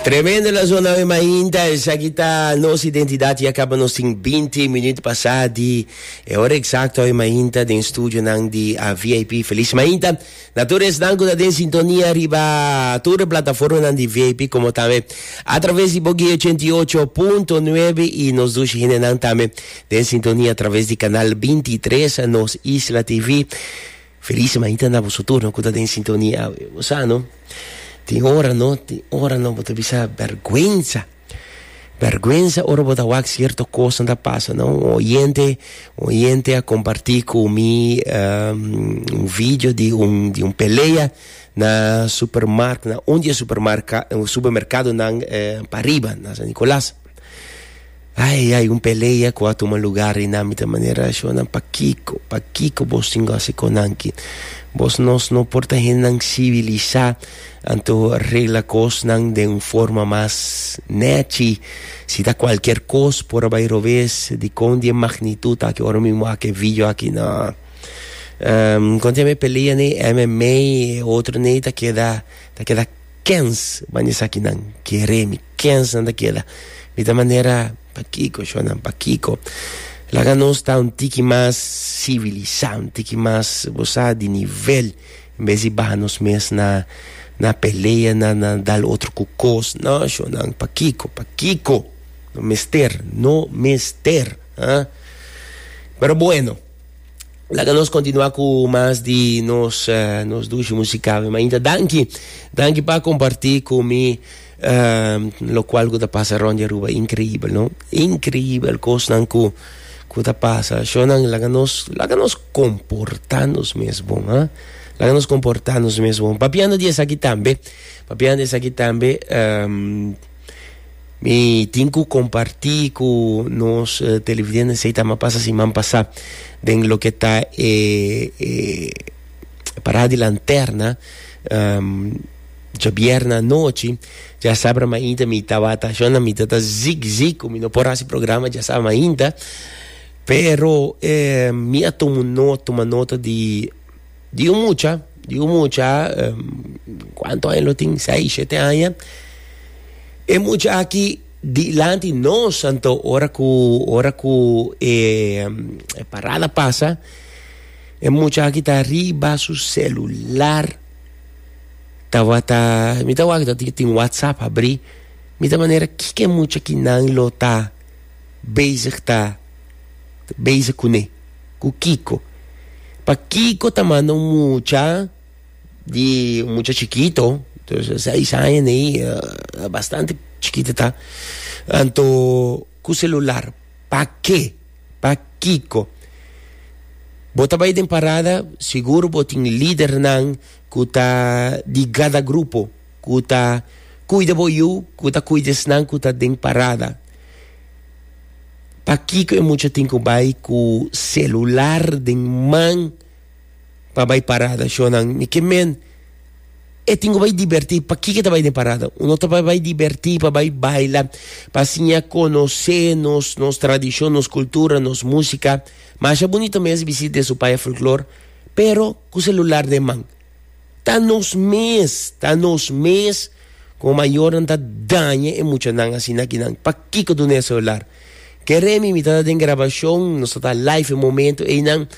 Tremendo la zona de Mainta, essa aqui tá nossa identidade e acaba nos 20 minutos passados e hora exata em Mainta de estúdio nang de a VIP Feliz Mainta. Natures nang da den sintonia riba toda plataforma nang de VIP como também através de Boguia 88.9 e nos dois nang também den sintonia através de canal 23 nos Isla TV. Feliz Mainta na vosso turno com da den sintonia, você não? Tem hora não, você bisa vergüenza, ora bota wak cierto cosa da passa, não? Oyente a compartir comigo vídeo de peleia na supermercado, na onde supermercado na Pariba, na San Nicolás. Ai, peleia com a toma lugar e na minha maneira chama paquico, vos tingo assim conanki. Vos nos não porta henang civilizar, anto regla cos nang de uma forma mais neti, se dá qualquer coisa por bairro vez de conde magnitude que ora mesmo aqui vídeo aqui na quando me peleia ne MMA outro ne tá queda 15 banhas aqui nang queremi 15 nanda queda de maneira paquico chonam paquico. Lá nós está tique mais civilizado, tique mais você de nível, em vez de barnos mesmo na peleia, na dar outro cucos, não, não, paquico, no mester, ah. Pero bueno, lá nós continuar com mais de nos dois musicais, mas ainda danke para compartilhar comigo. Lo qual da passa ronda ruba incrível, não? Incrível, coisa não que passa, shonan laganos comportarnos mesmo, hein? Laganos comportarnos mesmo. Papiando disso aqui também, me tenho que compartilhar com nos televidentes aí também passa semana passada, den lo que tá parada de lanterna, já vierna noite, já sabe ainda me tava shonan me tata zig como não por esse programa já sabe ainda. Pero minha toma nota de mucha quanto anos tem 6, 7 anos é mucha aqui dilante nós santo hora que parada passa é mucha aqui tá arriba su celular me tava que tem WhatsApp abrir me da maneira que é mucha que não lo tá basic com Kiko. Pa Kiko tamando mucha chiquito, entonces 6 años ahí, bastante chiquita tá. Anto com celular, pa quê? Pa Kiko. Bota vai de parada, seguro botin líder nang kuta de cada grupo, kuta cuida boiu, kuta cuides nang kuta de parada. Paquico é muito tempo vai com celular de mão para vai parada, chonan. Que men é tenho vai divertir. Paquico tá vai de parada. O outro vai divertir, para vai bailar, para assim conhecer nos tradição, nos cultura, nos música. Mas é bonito mesmo visitar seu pai folclore, pero com celular de mão. Tá nos mês com maior anda danha é muito nang assim aqui nang. Paquico do celular. Queremos imitar em gravação, nós está live em momento, e não